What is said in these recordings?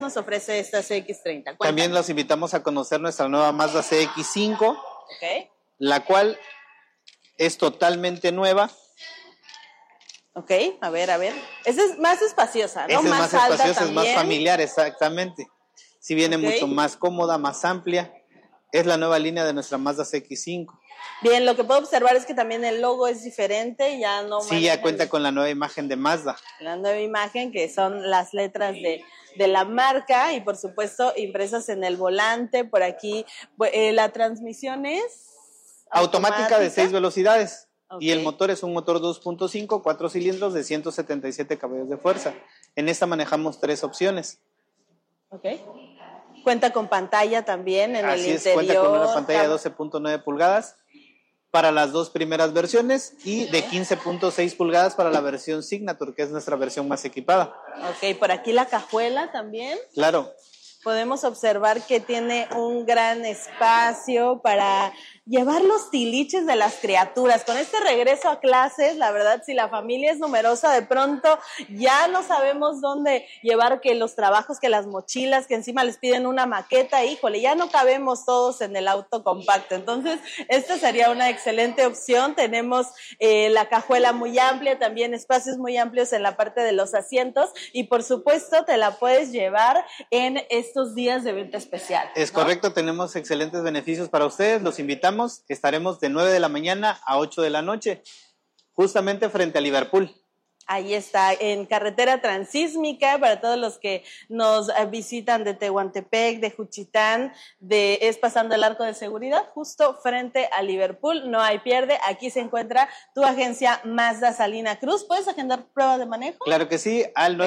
nos ofrece esta CX-30? Cuéntanos. También los invitamos a conocer nuestra nueva Mazda CX-5, Ok. la cual es totalmente nueva. Ok, a ver. Esa es más espaciosa, ¿no? Esa es más alta espaciosa, es más también. familiar, exactamente. Si viene Ok. mucho más cómoda, más amplia. Es la nueva línea de nuestra Mazda CX-5. Bien, lo que puedo observar es que también el logo es diferente, ya no Sí, ya cuenta con la nueva imagen de Mazda. la nueva imagen, que son las letras de la marca y por supuesto impresas en el volante. Por aquí la transmisión es Automática de 6 velocidades. Okay. Y el motor es un motor 2.5, 4 cilindros de 177 caballos de fuerza. En esta manejamos 3 opciones. Ok. Cuenta con pantalla también en el interior. Cuenta con una pantalla de 12.9 pulgadas para las 2 primeras versiones y de 15.6 pulgadas para la versión Signature, que es nuestra versión más equipada. Ok, por aquí la cajuela también. Claro. Podemos observar que tiene un gran espacio para llevar los tiliches de las criaturas. Con este regreso a clases, la verdad, si la familia es numerosa, de pronto ya no sabemos dónde llevar que los trabajos, que las mochilas, que encima les piden una maqueta, híjole, ya no cabemos todos en el auto compacto. Entonces, esta sería una excelente opción. Tenemos la cajuela muy amplia, también espacios muy amplios en la parte de los asientos y, por supuesto, te la puedes llevar en estos días de venta especial. Es correcto, tenemos excelentes beneficios para ustedes. Los invitamos. Estaremos de 9 de la mañana a 8 de la noche, justamente frente a Liverpool. Ahí está, en carretera transísmica, para todos los que nos visitan de Tehuantepec, de Juchitán, es pasando el arco de seguridad, justo frente a Liverpool. No hay pierde, aquí se encuentra tu agencia Mazda Salina Cruz. ¿Puedes agendar prueba de manejo? Claro que sí, al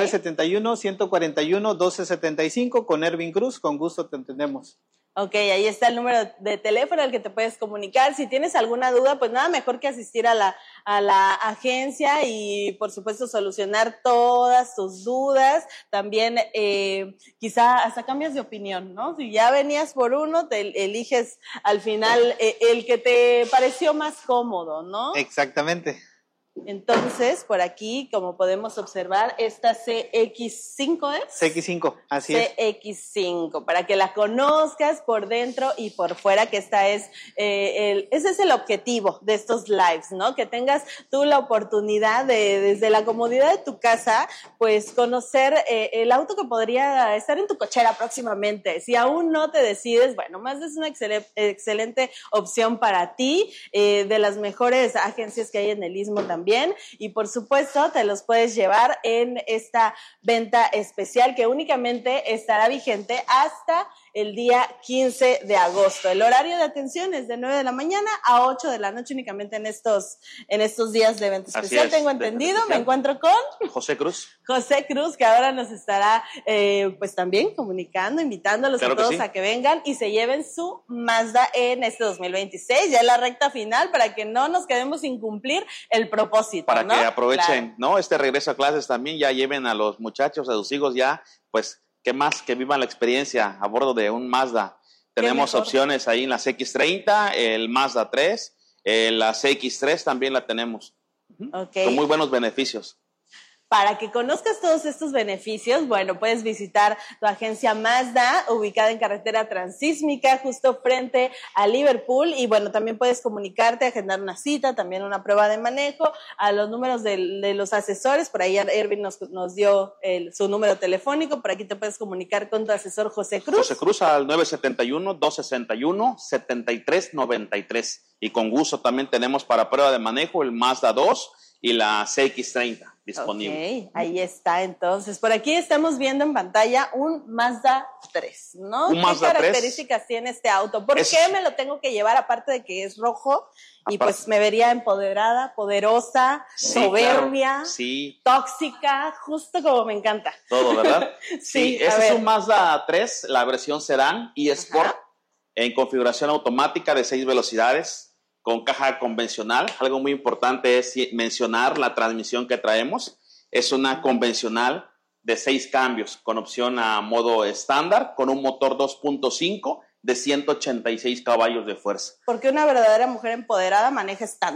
971-141-1275 con Ervin Cruz, con gusto te entendemos. Ok, ahí está el número de teléfono al que te puedes comunicar. Si tienes alguna duda, pues nada mejor que asistir a la agencia y, por supuesto, solucionar todas tus dudas. También quizá hasta cambias de opinión, ¿no? Si ya venías por uno, te eliges al final el que te pareció más cómodo, ¿no? Exactamente. Entonces, por aquí, como podemos observar, esta CX-5 es. CX-5, así es. CX-5, para que la conozcas por dentro y por fuera, que ese es el objetivo de estos lives, ¿no? Que tengas tú la oportunidad de, desde la comodidad de tu casa, pues conocer el auto que podría estar en tu cochera próximamente. Si aún no te decides, bueno, Mazda es una excelente opción para ti, de las mejores agencias que hay en el Istmo también. Y por supuesto te los puedes llevar en esta venta especial que únicamente estará vigente hasta el día 15 de agosto. El horario de atención es de 9 de la mañana a 8 de la noche únicamente en estos días de venta especial. Tengo entendido, me encuentro con José Cruz. José Cruz, que ahora nos estará pues también comunicando, invitándolos a todos a que vengan y se lleven su Mazda en este 2026, ya en la recta final, para que no nos quedemos sin cumplir el propósito. Para ¿no? que aprovechen, claro, ¿no? Este regreso a clases también, ya lleven a los muchachos, a sus hijos ya, pues, ¿qué más? Que vivan la experiencia a bordo de un Mazda. Tenemos opciones ahí en la CX-30, el Mazda 3, la CX-3 también la tenemos. Okay. Con muy buenos beneficios. Para que conozcas todos estos beneficios, bueno, puedes visitar tu agencia Mazda, ubicada en carretera transísmica, justo frente a Liverpool. Y bueno, también puedes comunicarte, agendar una cita, también una prueba de manejo, a los números de los asesores. Por ahí Ervin nos dio su número telefónico. Por aquí te puedes comunicar con tu asesor José Cruz. José Cruz al 971-261-7393. Y con gusto también tenemos para prueba de manejo el Mazda 2 y la CX-30 disponible. Ok, ahí está entonces. Por aquí estamos viendo en pantalla un Mazda 3, ¿no? Un Mazda 3. ¿Qué características tiene este auto? ¿Por qué me lo tengo que llevar, aparte de que es rojo? Y pues me vería empoderada, poderosa, soberbia, claro, sí, tóxica, justo como me encanta. Todo, ¿verdad? Sí, este es un Mazda 3, la versión sedán y Sport, en configuración automática de 6 velocidades. Con caja convencional. Algo muy importante es mencionar la transmisión que traemos. Es una convencional de 6 cambios, con opción a modo estándar, con un motor 2.5 de 186 caballos de fuerza. Porque una verdadera mujer empoderada maneja estándar.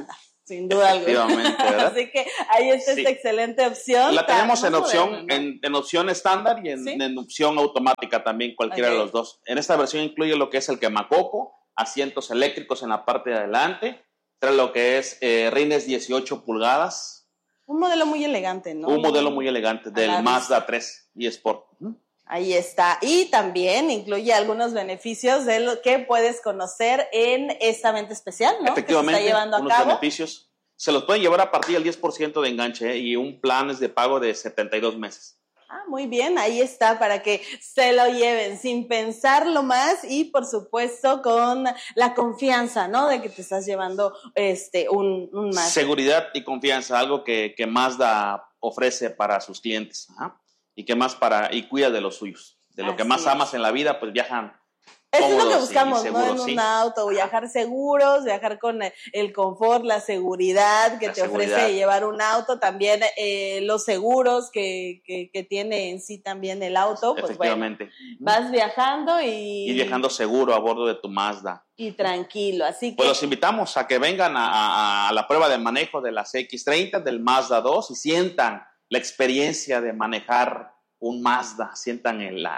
Sin duda alguna. Efectivamente, ¿verdad? Así que ahí está esta excelente opción. La tenemos en opción, moderna, ¿no? en opción estándar y en opción automática también, cualquiera de los dos. En esta versión incluye lo que es el quemacoco, asientos eléctricos en la parte de adelante, trae lo que es rines 18 pulgadas. Un modelo muy elegante, ¿no? Un modelo muy elegante del Mazda 3 y Sport. Ahí está. Y también incluye algunos beneficios de lo que puedes conocer en esta venta especial, ¿no? Efectivamente, que se está llevando unos a cabo. beneficios. Se los pueden llevar a partir del 10% de enganche y un plan es de pago de 72 meses. Muy bien, ahí está para que se lo lleven sin pensarlo más y por supuesto con la confianza, ¿no? De que te estás llevando un Mazda. Seguridad y confianza, algo que Mazda ofrece para sus clientes. Ajá. Y que más y cuida de los suyos. De lo que más amas en la vida, pues viajan. Eso es lo que buscamos, seguros, ¿no? En un auto, viajar seguros, viajar con el confort, la seguridad que te ofrece llevar un auto, también los seguros que tiene en sí también el auto. Pues efectivamente. Bueno, vas viajando y viajando seguro a bordo de tu Mazda. Y tranquilo, así que... Pues los invitamos a que vengan a la prueba de manejo de la CX-30, del Mazda 2 y sientan la experiencia de manejar un Mazda, sientan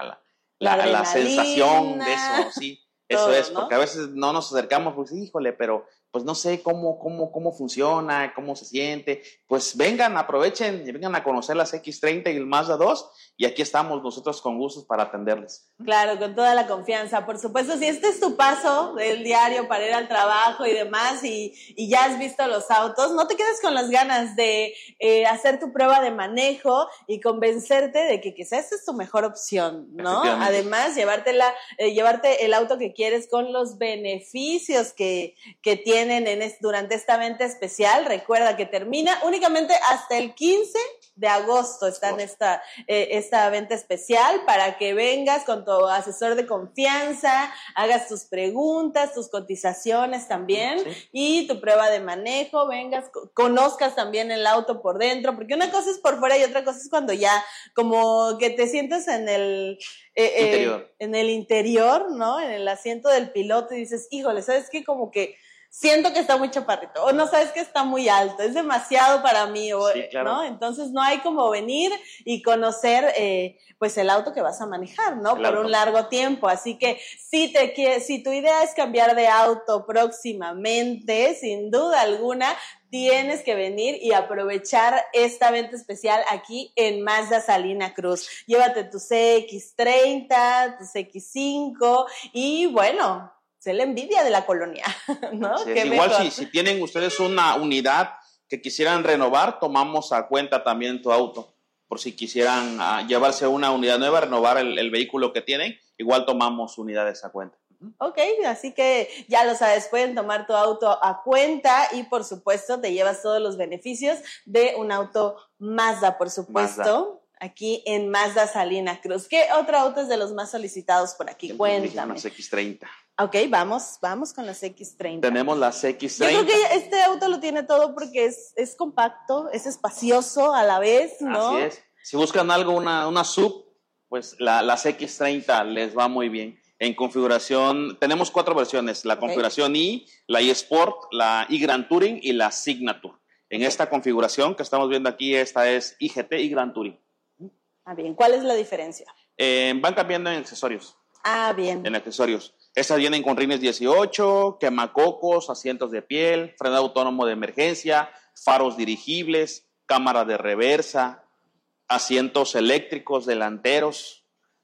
la sensación de eso, sí, todo, eso es, ¿no? Porque a veces no nos acercamos, pues híjole, pero pues no sé cómo funciona, cómo se siente, pues vengan, aprovechen y vengan a conocer las X30 y el Mazda 2 y aquí estamos nosotros con gustos para atenderles. Claro, con toda la confianza, por supuesto, si este es tu paso del diario para ir al trabajo y demás y ya has visto los autos, no te quedes con las ganas de hacer tu prueba de manejo y convencerte de que quizás esta es tu mejor opción, ¿no? Además, llevarte el auto que quieres con los beneficios que tienen durante esta venta especial. Recuerda que termina únicamente hasta el 15 de agosto está en esta venta especial para que vengas con tu asesor de confianza, hagas tus preguntas, tus cotizaciones también y tu prueba de manejo, vengas, conozcas también el auto por dentro, porque una cosa es por fuera y otra cosa es cuando ya como que te sientes en el interior, ¿no? En el asiento del piloto y dices, híjole, ¿sabes qué? Como que siento que está muy chaparrito, o no sabes que está muy alto, es demasiado para mí, claro. ¿No? Entonces no hay como venir y conocer pues el auto que vas a manejar, ¿no? Claro. Por un largo tiempo, así que si tu idea es cambiar de auto próximamente, sin duda alguna, tienes que venir y aprovechar esta venta especial aquí en Mazda Salina Cruz. Llévate tu CX-30, tu CX-5 y bueno, sé la envidia de la colonia, ¿no? Sí, igual si tienen ustedes una unidad que quisieran renovar, tomamos a cuenta también tu auto. Por si quisieran llevarse una unidad nueva, renovar el vehículo que tienen, igual tomamos unidades a cuenta. Ok, así que ya lo sabes, pueden tomar tu auto a cuenta y por supuesto te llevas todos los beneficios de un auto Mazda, por supuesto. Mazda. Aquí en Mazda Salina Cruz. ¿Qué otro auto es de los más solicitados por aquí? Cuéntame. Las X30. Ok, vamos con las X30. Tenemos las X30. Yo creo que este auto lo tiene todo porque es compacto, es espacioso a la vez, ¿no? Así es. Si buscan algo, una sub, pues las X30 les va muy bien. En configuración, tenemos 4 versiones, la configuración I, la iSport, la iGrand Touring y la Signature. En esta configuración que estamos viendo aquí, esta es IGT y Grand Touring. Bien, ¿cuál es la diferencia? Van cambiando en accesorios. Bien. En accesorios. Estas vienen con rines 18, quemacocos, asientos de piel, frenado autónomo de emergencia, faros dirigibles, cámara de reversa, asientos eléctricos delanteros,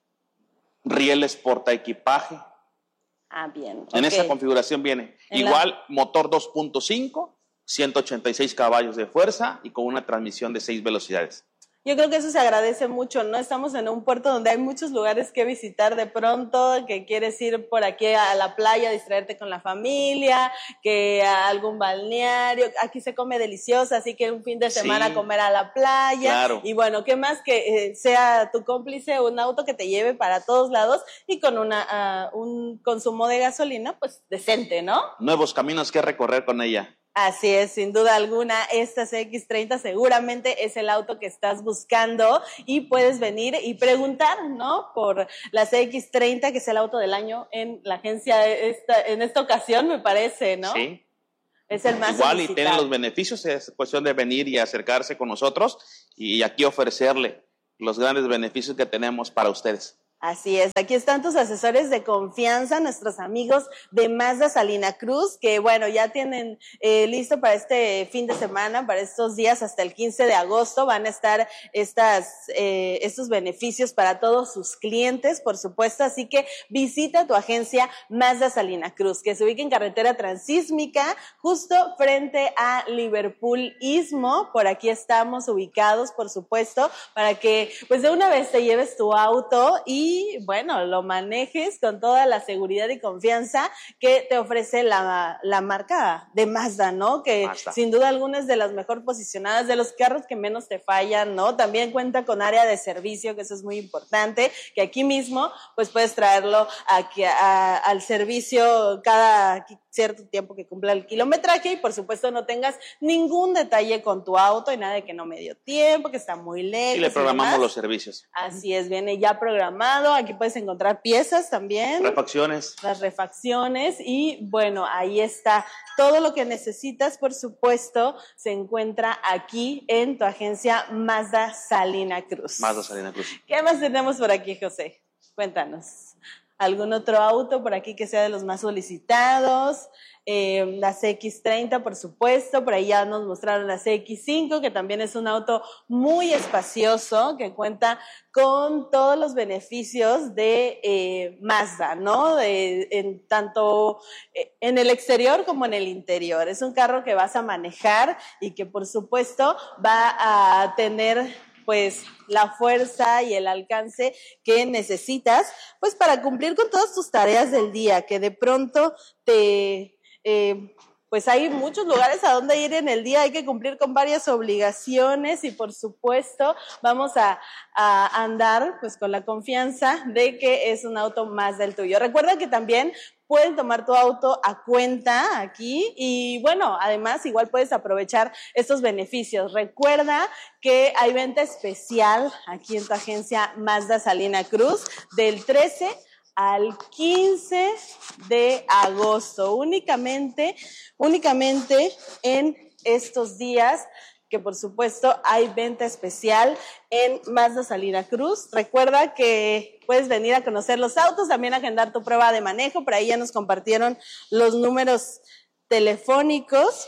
rieles portaequipaje. Bien. En esa configuración viene igual motor 2.5, 186 caballos de fuerza y con una transmisión de 6 velocidades. Yo creo que eso se agradece mucho, ¿no? Estamos en un puerto donde hay muchos lugares que visitar de pronto, que quieres ir por aquí a la playa, distraerte con la familia, que a algún balneario. Aquí se come delicioso, así que un fin de semana comer a la playa. Claro. Y bueno, ¿qué más que sea tu cómplice un auto que te lleve para todos lados y con un consumo de gasolina, pues decente, ¿no? Nuevos caminos que recorrer con ella. Así es, sin duda alguna, esta CX30 seguramente es el auto que estás buscando y puedes venir y preguntar, ¿no? Por la CX30, que es el auto del año en la agencia en esta ocasión, me parece, ¿no? Sí. Es el más igual solicitado. y tienen los beneficios, es cuestión de venir y acercarse con nosotros y aquí ofrecerle los grandes beneficios que tenemos para ustedes. Así es, aquí están tus asesores de confianza, nuestros amigos de Mazda Salina Cruz, que bueno, ya tienen listo para este fin de semana, para estos días hasta el 15 de agosto, van a estar estos beneficios para todos sus clientes, por supuesto, así que visita tu agencia Mazda Salina Cruz, que se ubica en carretera transísmica, justo frente a Liverpool Istmo. Por aquí estamos ubicados, por supuesto, para que pues de una vez te lleves tu auto y bueno, lo manejes con toda la seguridad y confianza que te ofrece la marca de Mazda, ¿no? Que Mazda, sin duda alguna es de las mejor posicionadas, de los carros que menos te fallan, ¿no? También cuenta con área de servicio, que eso es muy importante, que aquí mismo pues puedes traerlo aquí al servicio cada cierto tiempo que cumpla el kilometraje y por supuesto no tengas ningún detalle con tu auto y nada de que no me dio tiempo, que está muy lejos. Y le programamos los servicios. Así es, viene ya programado. Aquí puedes encontrar piezas también. Refacciones. Las refacciones y bueno, ahí está. Todo lo que necesitas, por supuesto, se encuentra aquí en tu agencia Mazda Salina Cruz. Mazda Salina Cruz. ¿Qué más tenemos por aquí, José? Cuéntanos. ¿Algún otro auto por aquí que sea de los más solicitados? La CX-30, por supuesto, por ahí ya nos mostraron la CX-5, que también es un auto muy espacioso, que cuenta con todos los beneficios de Mazda, ¿no? Tanto en el exterior como en el interior. Es un carro que vas a manejar y que, por supuesto, va a tener pues la fuerza y el alcance que necesitas pues para cumplir con todas tus tareas del día, que de pronto pues hay muchos lugares a donde ir en el día, hay que cumplir con varias obligaciones y por supuesto vamos a andar pues con la confianza de que es un auto más del tuyo. Recuerda que también pueden tomar tu auto a cuenta aquí y bueno, además igual puedes aprovechar estos beneficios. Recuerda que hay venta especial aquí en tu agencia Mazda Salina Cruz del 13 al 15 de agosto, únicamente en estos días que por supuesto hay venta especial en Mazda Salina Cruz. Recuerda que puedes venir a conocer los autos, también agendar tu prueba de manejo, por ahí ya nos compartieron los números telefónicos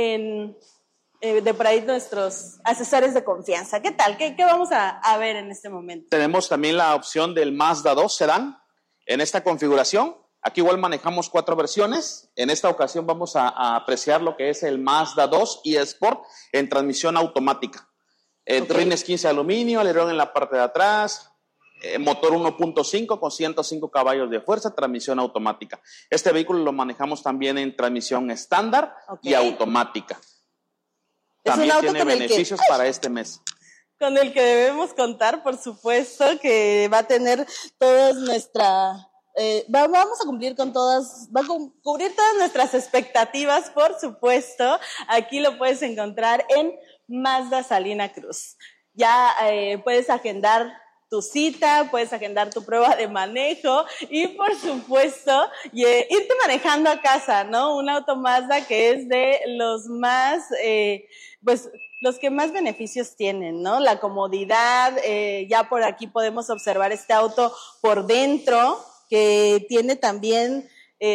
de por ahí nuestros asesores de confianza. ¿Qué tal? ¿Qué vamos a ver en este momento? Tenemos también la opción del Mazda 2 Sedán en esta configuración. Aquí igual manejamos 4 versiones. En esta ocasión vamos a apreciar lo que es el Mazda 2 eSport en transmisión automática. Rines 15 de aluminio, alerón en la parte de atrás, motor 1.5 con 105 caballos de fuerza, transmisión automática. Este vehículo lo manejamos también en transmisión estándar y automática. También tiene beneficios para este mes. Con el que debemos contar, por supuesto, que va a tener todas vamos a cumplir con todas, va a cubrir todas nuestras expectativas, por supuesto. Aquí lo puedes encontrar en Mazda Salina Cruz. Ya puedes agendar tu cita, puedes agendar tu prueba de manejo y, por supuesto, irte manejando a casa, ¿no? Un auto Mazda que es de los más, los que más beneficios tienen, ¿no? La comodidad, ya por aquí podemos observar este auto por dentro, que tiene también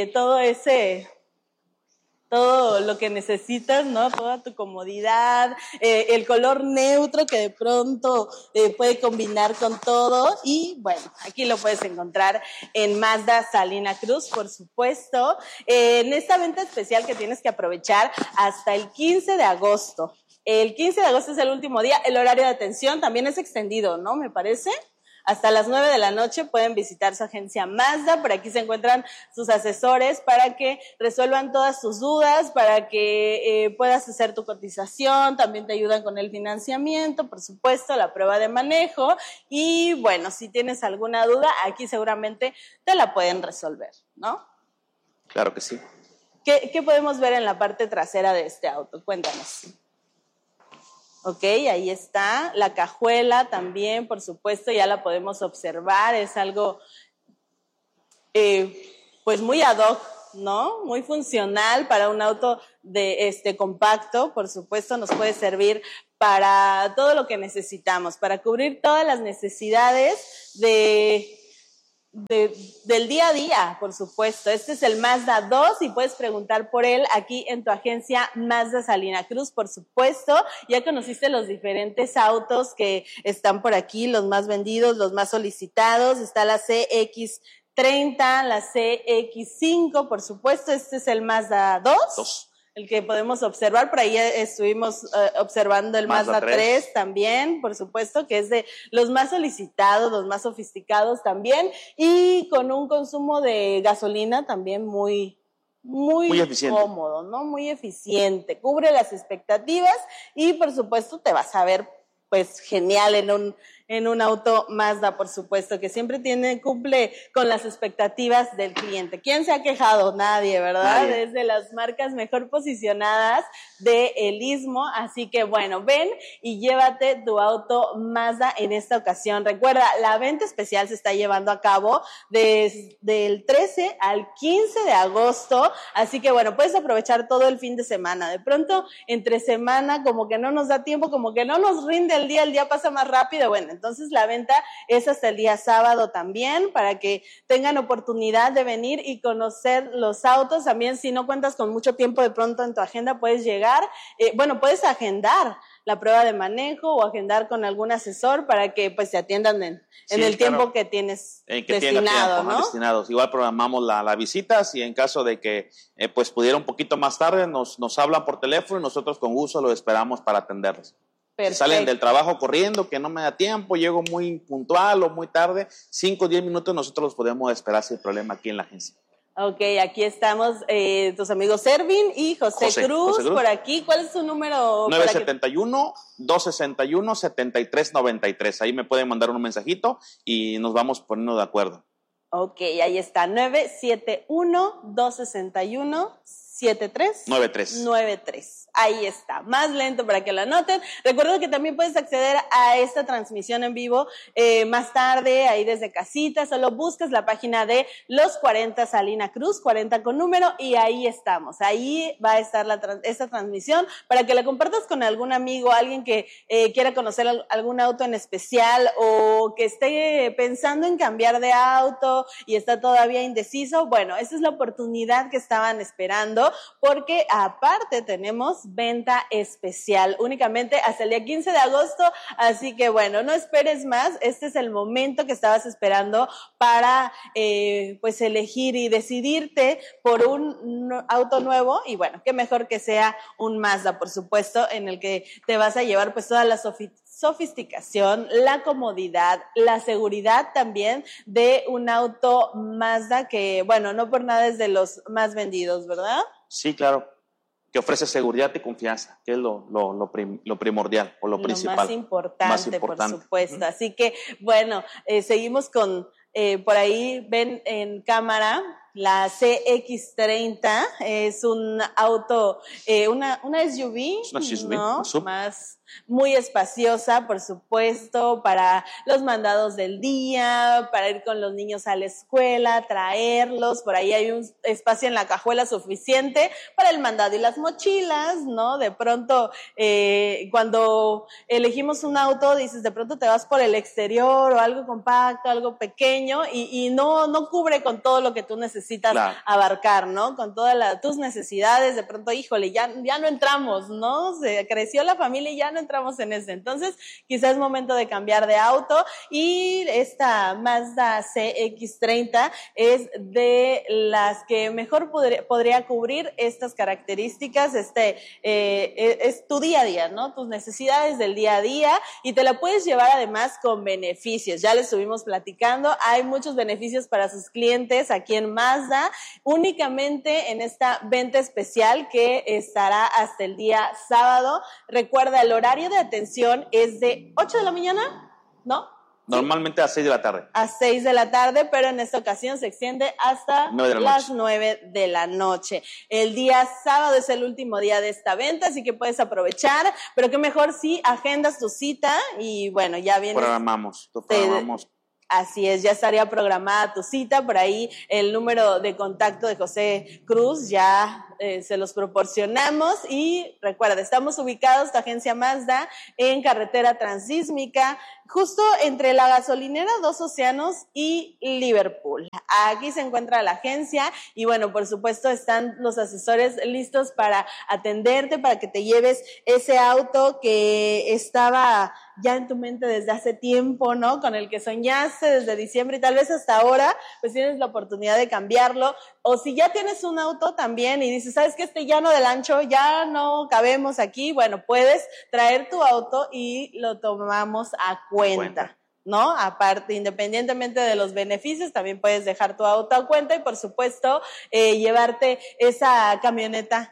todo lo que necesitas, ¿no? Toda tu comodidad, el color neutro que de pronto puede combinar con todo y bueno, aquí lo puedes encontrar en Mazda Salina Cruz, por supuesto, en esta venta especial que tienes que aprovechar hasta el 15 de agosto. El 15 de agosto es el último día, el horario de atención también es extendido, ¿no? Me parece. Hasta las 9 de la noche pueden visitar su agencia Mazda. Por aquí se encuentran sus asesores para que resuelvan todas tus dudas, para que puedas hacer tu cotización. También te ayudan con el financiamiento, por supuesto, la prueba de manejo. Y bueno, si tienes alguna duda, aquí seguramente te la pueden resolver, ¿no? Claro que sí. ¿Qué podemos ver en la parte trasera de este auto? Cuéntanos. Ok, ahí está. La cajuela también, por supuesto, ya la podemos observar. Es algo, pues muy ad hoc, ¿no? Muy funcional para un auto compacto, por supuesto, nos puede servir para todo lo que necesitamos, para cubrir todas las necesidades del día a día, por supuesto. Este es el Mazda 2 y puedes preguntar por él aquí en tu agencia Mazda Salina Cruz, por supuesto. Ya conociste los diferentes autos que están por aquí, los más vendidos, los más solicitados. Está la CX-30, la CX-5, por supuesto. Este es el Mazda 2. El que podemos observar, por ahí estuvimos observando el Mazda 3 también, por supuesto, que es de los más solicitados, los más sofisticados también, y con un consumo de gasolina también muy cómodo, ¿no? Muy eficiente, cubre las expectativas y por supuesto te vas a ver pues genial en un auto Mazda, por supuesto, que siempre cumple con las expectativas del cliente. ¿Quién se ha quejado? Nadie, ¿verdad? Nadie. Es de las marcas mejor posicionadas del Istmo, así que bueno, ven y llévate tu auto Mazda en esta ocasión. Recuerda, la venta especial se está llevando a cabo desde el 13 al 15 de agosto, así que bueno, puedes aprovechar todo el fin de semana. De pronto, entre semana, como que no nos da tiempo, como que no nos rinde el día pasa más rápido, bueno, entonces la venta es hasta el día sábado también, para que tengan oportunidad de venir y conocer los autos. También si no cuentas con mucho tiempo de pronto en tu agenda, puedes llegar, puedes agendar la prueba de manejo o agendar con algún asesor para que pues te atiendan en el tiempo que tienes destinado, ¿no? Destinados. Igual programamos la visita, si en caso de que pues pudiera un poquito más tarde, nos hablan por teléfono y nosotros con gusto lo esperamos para atenderlos. Si salen del trabajo corriendo, que no me da tiempo, llego muy puntual o muy tarde, 5 o 10 minutos nosotros los podemos esperar sin problema aquí en la agencia. Ok, aquí estamos tus amigos Ervin y José Cruz por aquí. ¿Cuál es su número? 971-261-7393. Ahí me pueden mandar un mensajito y nos vamos poniendo de acuerdo. Ok, ahí está, 971-261-7393. Ahí está, más lento para que lo anoten. Recuerda que también puedes acceder a esta transmisión en vivo más tarde, ahí desde casita. Solo buscas la página de Los 40 Salina Cruz, 40 con número, y ahí estamos. Ahí va a estar esta transmisión para que la compartas con algún amigo, alguien que quiera conocer algún auto en especial o que esté pensando en cambiar de auto y está todavía indeciso. Bueno, esa es la oportunidad que estaban esperando, porque aparte tenemos venta especial únicamente hasta el día 15 de agosto, así que bueno, no esperes más. Este es el momento que estabas esperando para pues elegir y decidirte por un auto nuevo, y bueno, qué mejor que sea un Mazda, por supuesto, en el que te vas a llevar pues toda la sofisticación, la comodidad, la seguridad también de un auto Mazda que, bueno, no por nada es de los más vendidos, ¿verdad? Sí, claro, que ofrece seguridad y confianza, que es lo primordial o lo principal. Más importante, por supuesto. Así que, bueno, seguimos con, por ahí ven en cámara, la CX-30 es un auto, una SUV, es una SUV, ¿no? Muy espaciosa, por supuesto, para los mandados del día, para ir con los niños a la escuela, traerlos. Por ahí hay un espacio en la cajuela suficiente para el mandado y las mochilas, ¿no? De pronto, cuando elegimos un auto, dices, de pronto te vas por el exterior o algo compacto, algo pequeño y no cubre con todo lo que tú necesitas abarcar, ¿no? Con todas tus necesidades. De pronto, híjole, ya no entramos, ¿no? Se creció la familia y ya no entramos en ese. Entonces, quizás es momento de cambiar de auto, y esta Mazda CX-30 es de las que mejor podría cubrir estas características. Es tu día a día, ¿no? Tus necesidades del día a día, y te la puedes llevar además con beneficios. Ya les estuvimos platicando, hay muchos beneficios para sus clientes aquí en Mazda, únicamente en esta venta especial que estará hasta el día sábado. Recuerda, el horario de atención es de 8 de la mañana, ¿no? Normalmente a 6 de la tarde. A 6 de la tarde, pero en esta ocasión se extiende hasta las 9 de la noche. El día sábado es el último día de esta venta, así que puedes aprovechar, pero qué mejor si agendas tu cita y bueno, ya vienes. Programamos. Así es, ya estaría programada tu cita. Por ahí el número de contacto de José Cruz ya se los proporcionamos. Y recuerda, estamos ubicados, tu agencia Mazda, en carretera Transísmica, justo entre la gasolinera Dos Océanos y Liverpool. Aquí se encuentra la agencia y bueno, por supuesto están los asesores listos para atenderte, para que te lleves ese auto que estaba ya en tu mente desde hace tiempo, ¿no? Con el que soñaste desde diciembre y tal vez hasta ahora, pues tienes la oportunidad de cambiarlo. O si ya tienes un auto también y dices, ¿sabes qué? Este llano del ancho ya no cabemos aquí. Bueno, puedes traer tu auto y lo tomamos a cuenta, ¿no? Aparte, independientemente de los beneficios, también puedes dejar tu auto a cuenta y por supuesto llevarte esa camioneta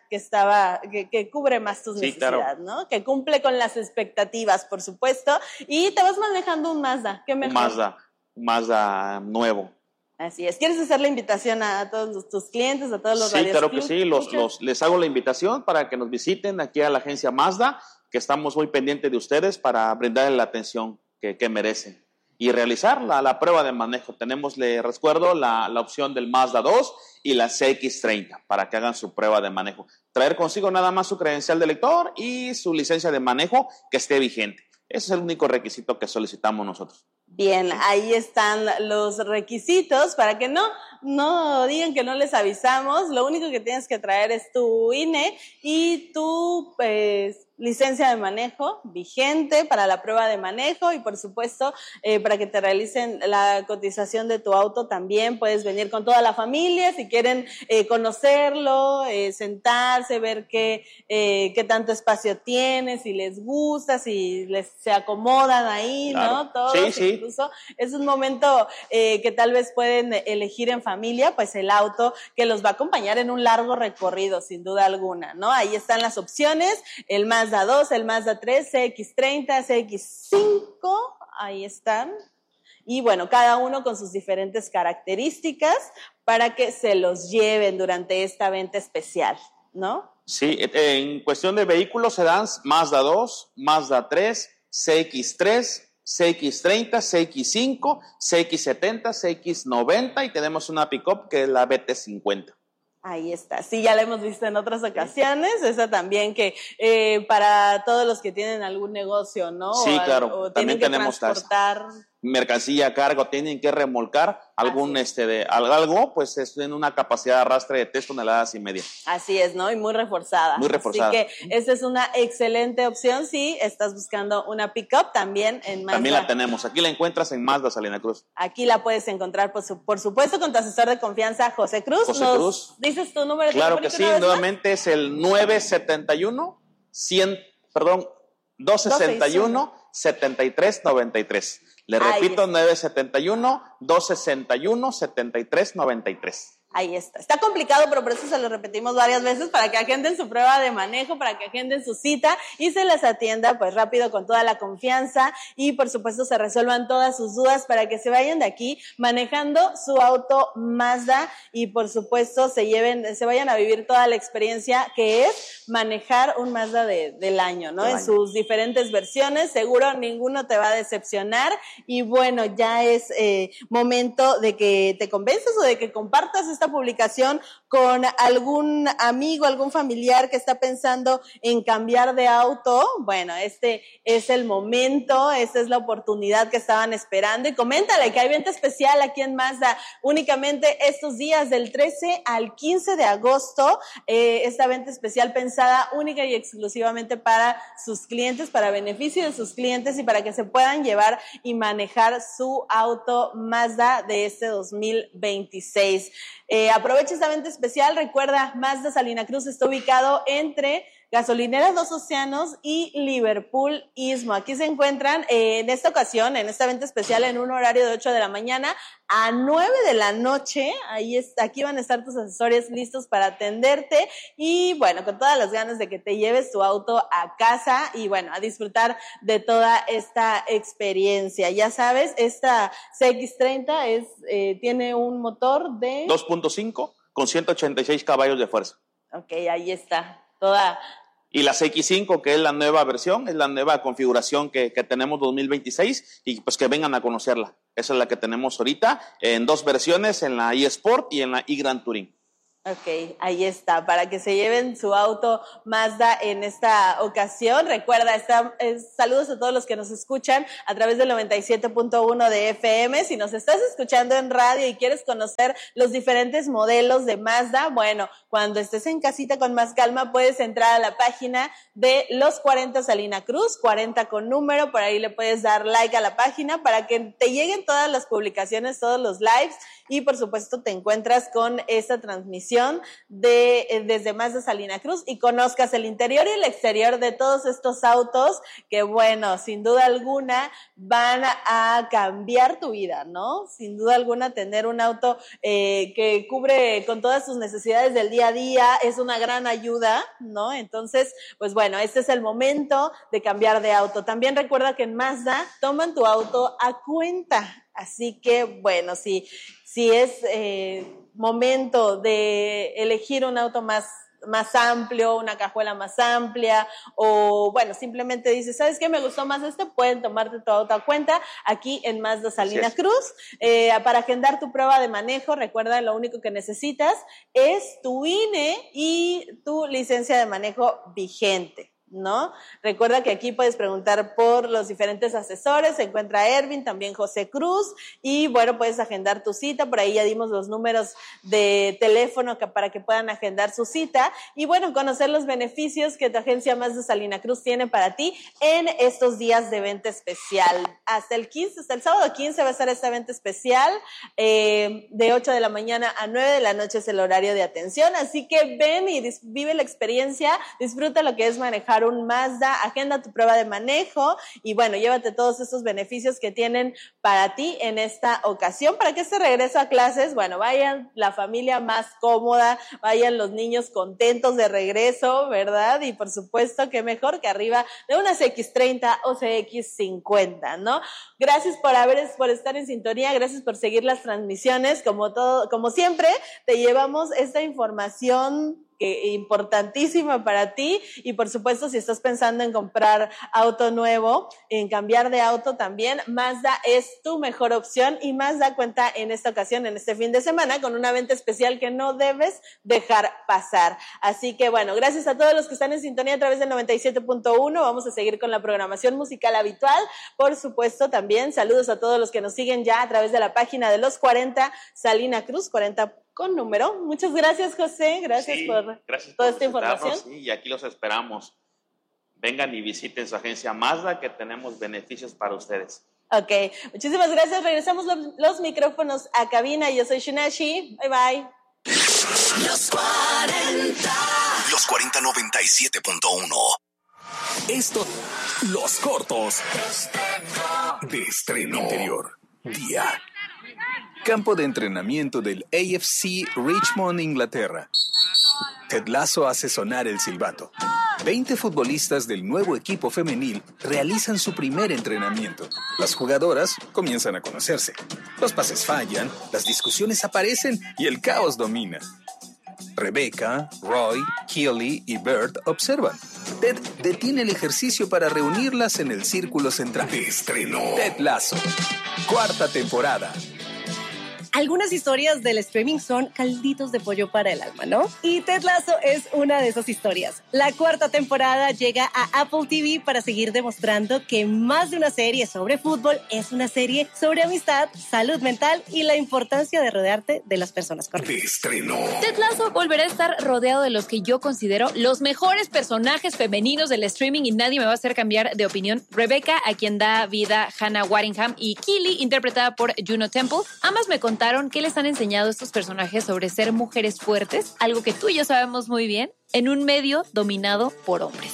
que cubre más tus necesidades, claro, ¿no? Que cumple con las expectativas, por supuesto, y te vas manejando un Mazda. ¿Qué mejor? Un Mazda nuevo. Así es. ¿Quieres hacer la invitación a todos tus clientes, a todos los Sí, claro que sí. Les hago la invitación para que nos visiten aquí a la agencia Mazda, que estamos muy pendientes de ustedes para brindarles la atención que merecen y realizar la prueba de manejo. Tenemos, les recuerdo, la opción del Mazda 2 y la CX-30 para que hagan su prueba de manejo. Traer consigo nada más su credencial de lector y su licencia de manejo que esté vigente. Ese es el único requisito que solicitamos nosotros. Bien, ahí están los requisitos para que no digan que no les avisamos. Lo único que tienes que traer es tu INE y tu licencia de manejo vigente para la prueba de manejo y por supuesto para que te realicen la cotización de tu auto también puedes venir con toda la familia si quieren conocerlo, sentarse, ver qué tanto espacio tiene, si les gusta, si se acomodan ahí, claro, ¿no? Todos, sí. Incluso es un momento que tal vez pueden elegir en familia, pues el auto que los va a acompañar en un largo recorrido, sin duda alguna, ¿no? Ahí están las opciones, el Mazda 2, el Mazda 3, CX-30, CX-5, ahí están. Y bueno, cada uno con sus diferentes características para que se los lleven durante esta venta especial, ¿no? Sí, en cuestión de vehículos sedans, Mazda 2, Mazda 3, CX-3, CX-30, CX-5, CX-70, CX-90 y tenemos una pick-up que es la BT-50. Ahí está, sí, ya la hemos visto en otras ocasiones, esa también que para todos los que tienen algún negocio, ¿no? Sí, claro, o también tienen que tenemos transportar mercancía a cargo, tienen que remolcar algo, pues es en una capacidad de arrastre de 3,5 toneladas. Así es, ¿no? Y muy reforzada. Muy reforzada. Así que esa es una excelente opción si estás buscando una pick-up también en Mazda. También la tenemos, aquí la encuentras en Mazda Salina Cruz. Aquí la puedes encontrar, por supuesto, con tu asesor de confianza, José Cruz. Cruz. ¿Dices tu número de teléfono? Claro que sí, nuevamente es el 261-7393. Le repito, 971-261-7393. Ahí está. Está complicado, pero por eso se lo repetimos varias veces para que agenden su prueba de manejo, para que agenden su cita y se les atienda pues rápido con toda la confianza y por supuesto se resuelvan todas sus dudas para que se vayan de aquí manejando su auto Mazda y por supuesto se vayan a vivir toda la experiencia que es manejar un Mazda del año, ¿no? En sus diferentes versiones, seguro ninguno te va a decepcionar y bueno, ya es momento de que te convenzas o de que compartas esta publicación con algún amigo, algún familiar que está pensando en cambiar de auto. Bueno, este es el momento, esta es la oportunidad que estaban esperando y coméntale que hay venta especial aquí en Mazda únicamente estos días del 13 al 15 de agosto, esta venta especial pensada única y exclusivamente para sus clientes, para beneficio de sus clientes y para que se puedan llevar y manejar su auto Mazda de este 2026. Aprovecha esta venta especial, recuerda, Mazda Salina Cruz está ubicado entre Gasolinera Dos Océanos y Liverpool Istmo. Aquí se encuentran en esta ocasión, en esta venta especial, en un horario de 8 de la mañana a 9 de la noche. Aquí van a estar tus asesores listos para atenderte y bueno, con todas las ganas de que te lleves tu auto a casa y bueno, a disfrutar de toda esta experiencia. Ya sabes, esta CX-30 tiene un motor de 2.5 con 186 caballos de fuerza. Ok, ahí está. Toda. Y la CX-5, que es la nueva versión, es la nueva configuración que tenemos 2026 y pues que vengan a conocerla. Esa es la que tenemos ahorita en dos versiones, en la eSport y en la eGran Touring. Ok, ahí está, para que se lleven su auto Mazda en esta ocasión. Recuerda, saludos a todos los que nos escuchan a través del 97.1 de FM. Si nos estás escuchando en radio y quieres conocer los diferentes modelos de Mazda, bueno, cuando estés en casita con más calma, puedes entrar a la página de Los 40 Salina Cruz, 40 con número, por ahí le puedes dar like a la página para que te lleguen todas las publicaciones, todos los lives, y por supuesto te encuentras con esta transmisión desde Mazda Salina Cruz y conozcas el interior y el exterior de todos estos autos que, bueno, sin duda alguna van a cambiar tu vida, ¿no? Sin duda alguna tener un auto que cubre con todas tus necesidades del día a día es una gran ayuda, ¿no? Entonces, pues bueno, este es el momento de cambiar de auto. También recuerda que en Mazda toman tu auto a cuenta. Así que, bueno, si es momento de elegir un auto más amplio, una cajuela más amplia, o bueno, simplemente dices, ¿sabes qué? Me gustó más pueden tomarte tu auto a cuenta aquí en Mazda Salina Cruz. Para agendar tu prueba de manejo, recuerda, lo único que necesitas es tu INE y tu licencia de manejo vigente, ¿no? Recuerda que aquí puedes preguntar por los diferentes asesores, se encuentra Ervin, también José Cruz, y bueno, puedes agendar tu cita, por ahí ya dimos los números de teléfono para que puedan agendar su cita, y bueno, conocer los beneficios que tu agencia Mazda Salina Cruz tiene para ti en estos días de venta especial. Hasta el sábado 15 va a estar esta venta especial, de 8 de la mañana a 9 de la noche es el horario de atención, así que ven y vive la experiencia, disfruta lo que es manejar un Mazda, agenda tu prueba de manejo y bueno, llévate todos estos beneficios que tienen para ti en esta ocasión. Para que este regreso a clases, bueno, vayan la familia más cómoda, vayan los niños contentos de regreso, ¿verdad? Y por supuesto, qué mejor que arriba de una CX30 o CX50, ¿no? Gracias por estar en sintonía, gracias por seguir las transmisiones, como siempre, te llevamos esta información importantísima para ti y por supuesto si estás pensando en comprar auto nuevo, en cambiar de auto también, Mazda es tu mejor opción y Mazda cuenta en esta ocasión, en este fin de semana, con una venta especial que no debes dejar pasar. Así que bueno, gracias a todos los que están en sintonía a través del 97.1, vamos a seguir con la programación musical habitual, por supuesto también saludos a todos los que nos siguen ya a través de la página de Los 40 Salina Cruz, 40 con número. Muchas gracias, José. Gracias por toda esta información. Sí, y aquí los esperamos. Vengan y visiten su agencia Mazda, que tenemos beneficios para ustedes. Ok, muchísimas gracias. Regresamos los micrófonos a cabina. Yo soy Shunashi. Bye, bye. Los 40. Los 40 97.1. Esto, los cortos de estreno interior. Día. Campo de entrenamiento del AFC Richmond, Inglaterra. Ted Lasso hace sonar el silbato. 20 futbolistas del nuevo equipo femenil realizan su primer entrenamiento. Las jugadoras comienzan a conocerse. Los pases fallan, las discusiones aparecen y el caos domina. Rebecca, Roy, Keely y Bert observan. Ted detiene el ejercicio para reunirlas en el círculo central. Estreno. Ted Lasso. 4ª temporada. Algunas historias del streaming son calditos de pollo para el alma, ¿no? Y Ted Lasso es una de esas historias. La 4ª temporada llega a Apple TV para seguir demostrando que más de una serie sobre fútbol es una serie sobre amistad, salud mental y la importancia de rodearte de las personas correctas. Estreno. Ted Lasso volverá a estar rodeado de los que yo considero los mejores personajes femeninos del streaming y nadie me va a hacer cambiar de opinión. Rebecca, a quien da vida Hannah Waddingham, y Keely, interpretada por Juno Temple. Ambas me contaron qué les han enseñado estos personajes sobre ser mujeres fuertes, algo que tú y yo sabemos muy bien, en un medio dominado por hombres.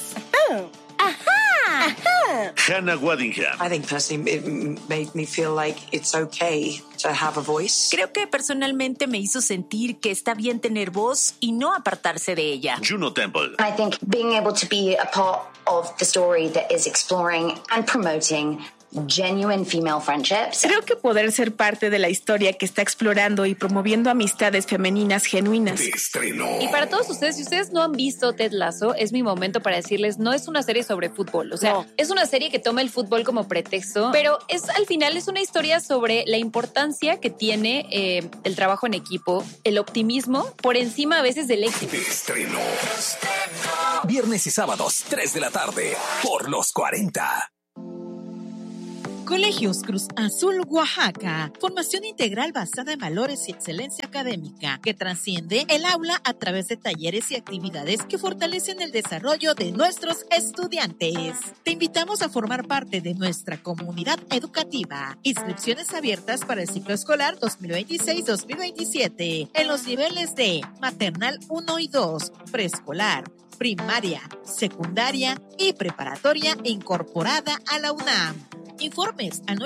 Hannah Waddingham. I think personally it made me feel like it's okay to have a voice. Creo que personalmente me hizo sentir que está bien tener voz y no apartarse de ella. Juno Temple. I think being able to be a part of the story that is exploring and promoting genuine female friendships. Creo que poder ser parte de la historia que está explorando y promoviendo amistades femeninas genuinas. Y para todos ustedes, si ustedes no han visto Ted Lasso, es mi momento para decirles, no es una serie sobre fútbol. O sea, es una serie que toma el fútbol como pretexto, pero al final es una historia sobre la importancia que tiene el trabajo en equipo, el optimismo, por encima a veces del éxito. Estreno. Viernes y sábados, 3 de la tarde, por los 40. Colegios Cruz Azul Oaxaca, formación integral basada en valores y excelencia académica que trasciende el aula a través de talleres y actividades que fortalecen el desarrollo de nuestros estudiantes. Te invitamos a formar parte de nuestra comunidad educativa. Inscripciones abiertas para el ciclo escolar 2026-2027 en los niveles de maternal 1 y 2, preescolar, primaria, secundaria y preparatoria incorporada a la UNAM. Informes al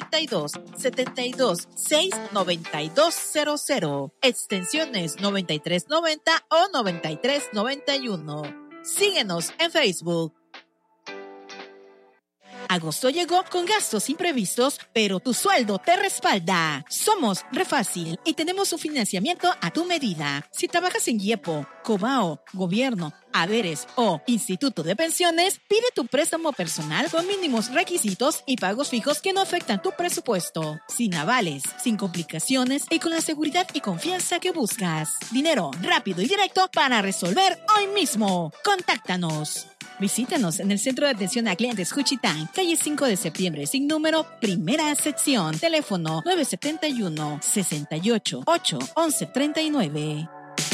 972-72-69200, extensiones 9390 o 9391. Síguenos en Facebook. Agosto llegó con gastos imprevistos, pero tu sueldo te respalda. Somos Refácil y tenemos un financiamiento a tu medida. Si trabajas en IEPO, Cobao, Gobierno, Haberes o Instituto de Pensiones, pide tu préstamo personal con mínimos requisitos y pagos fijos que no afectan tu presupuesto. Sin avales, sin complicaciones y con la seguridad y confianza que buscas. Dinero rápido y directo para resolver hoy mismo. Contáctanos. Visítanos en el Centro de Atención a Clientes Juchitán, calle 5 de septiembre, sin número, primera sección. Teléfono 971-68-8-1139.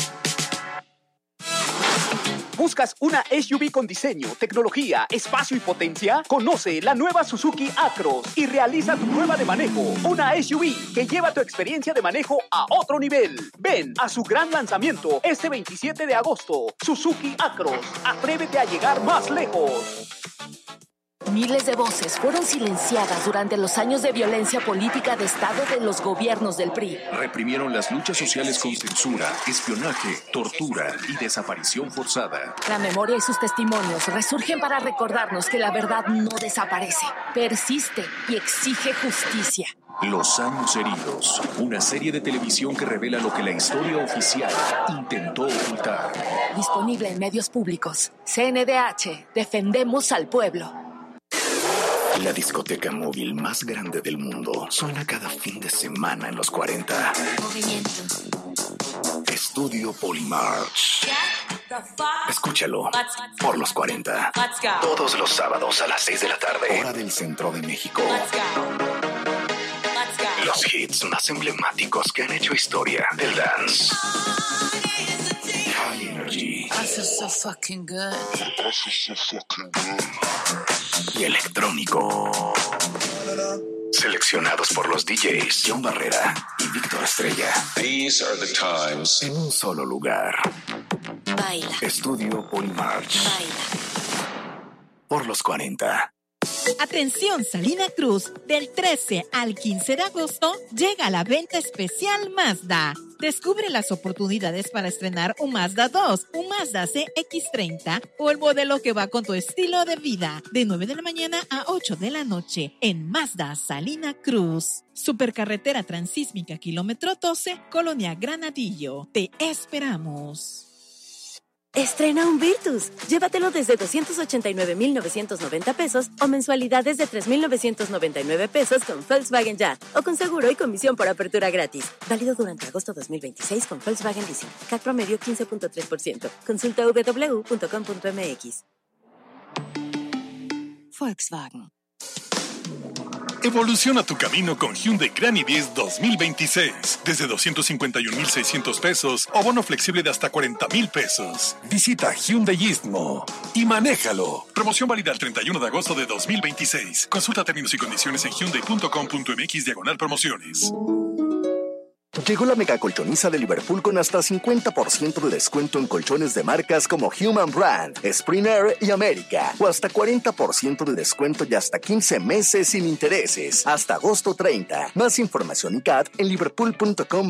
¿Buscas una SUV con diseño, tecnología, espacio y potencia? Conoce la nueva Suzuki Acros y realiza tu prueba de manejo. Una SUV que lleva tu experiencia de manejo a otro nivel. Ven a su gran lanzamiento este 27 de agosto. Suzuki Acros. Atrévete a llegar más lejos. Miles de voces fueron silenciadas durante los años de violencia política de Estado de los gobiernos del PRI. Reprimieron las luchas sociales con censura, espionaje, tortura y desaparición forzada. La memoria y sus testimonios resurgen para recordarnos que la verdad no desaparece, persiste y exige justicia. Los años heridos, una serie de televisión que revela lo que la historia oficial intentó ocultar. Disponible en medios públicos. CNDH, defendemos al pueblo. La discoteca móvil más grande del mundo suena cada fin de semana en los 40. Movimiento. Estudio Polymarch. Escúchalo por los 40. Todos los sábados a las 6 de la tarde. Hora del Centro de México. Los hits más emblemáticos que han hecho historia del dance. High Energy. I feel so fucking good. Y electrónico. Seleccionados por los DJs John Barrera y Víctor Estrella. These are the times. En un solo lugar. Baila. Estudio Polymarch. Baila. Por los 40. Atención Salina Cruz, del 13 al 15 de agosto llega la venta especial Mazda. Descubre las oportunidades para estrenar un Mazda 2, un Mazda CX-30 o el modelo que va con tu estilo de vida. De 9 de la mañana a 8 de la noche en Mazda Salina Cruz. Supercarretera Transísmica kilómetro 12, Colonia Granadillo. Te esperamos. Estrena un Virtus. Llévatelo desde 289,990 pesos o mensualidades de 3,999 pesos con Volkswagen Ya o con seguro y comisión por apertura gratis. Válido durante agosto 2026 con Volkswagen Leasing. CAT promedio 15.3%. Consulta www.com.mx. Volkswagen. Evoluciona tu camino con Hyundai Grand i10 2026. Desde 251,600 pesos o bono flexible de hasta 40,000 pesos. Visita Hyundai Istmo y manéjalo. Promoción válida el 31 de agosto de 2026. Consulta términos y condiciones en hyundai.com.mx/promociones. Llegó la mega colchoniza de Liverpool con hasta 50% de descuento en colchones de marcas como Human Brand, Spring Air y América. O hasta 40% de descuento y hasta 15 meses sin intereses. Hasta agosto 30. Más información y CAT en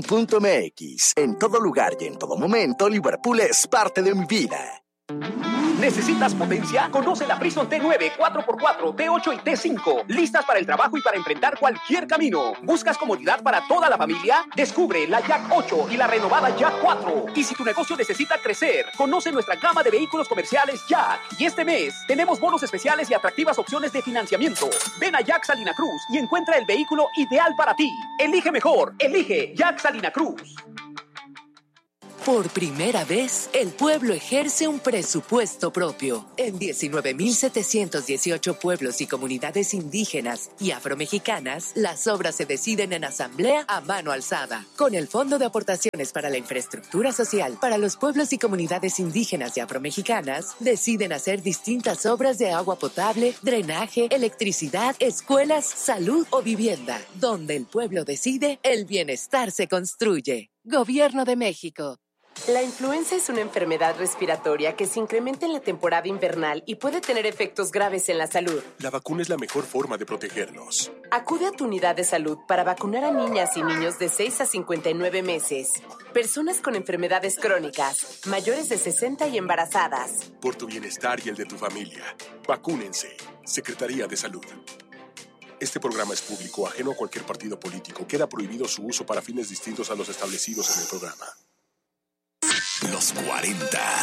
liverpool.com.mx. En todo lugar y en todo momento, Liverpool es parte de mi vida. ¿Necesitas potencia? Conoce la Prison T9, 4x4, T8 y T5. Listas para el trabajo y para enfrentar cualquier camino. ¿Buscas comodidad para toda la familia? Descubre la Jack 8 y la renovada Jack 4. Y si tu negocio necesita crecer, conoce nuestra gama de vehículos comerciales Jack. Y este mes tenemos bonos especiales y atractivas opciones de financiamiento. Ven a Jack Salina Cruz y encuentra el vehículo ideal para ti. Elige mejor. Elige Jack Salina Cruz. Por primera vez, el pueblo ejerce un presupuesto propio. En 19.718 pueblos y comunidades indígenas y afromexicanas, las obras se deciden en asamblea a mano alzada. Con el Fondo de Aportaciones para la Infraestructura Social para los pueblos y comunidades indígenas y afromexicanas, deciden hacer distintas obras de agua potable, drenaje, electricidad, escuelas, salud o vivienda. Donde el pueblo decide, el bienestar se construye. Gobierno de México. La influenza es una enfermedad respiratoria que se incrementa en la temporada invernal y puede tener efectos graves en la salud. La vacuna es la mejor forma de protegernos. Acude a tu unidad de salud para vacunar a niñas y niños de 6 a 59 meses, personas con enfermedades crónicas, mayores de 60 y embarazadas. Por tu bienestar y el de tu familia, vacúnense. Secretaría de Salud. Este programa es público, ajeno a cualquier partido político. Queda prohibido su uso para fines distintos a los establecidos en el programa. Los 40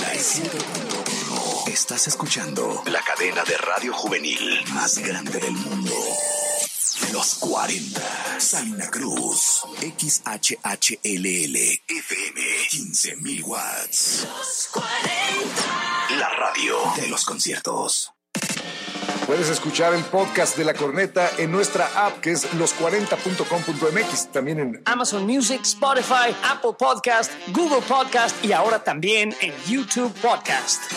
97.1. Estás escuchando la cadena de radio juvenil más grande del mundo. Los 40. Salina Cruz. XHHLL. FM. 15,000 watts. Los 40. La radio de los conciertos. Puedes escuchar el podcast de La Corneta en nuestra app, que es los40.com.mx. También en Amazon Music, Spotify, Apple Podcast, Google Podcast y ahora también en YouTube Podcast.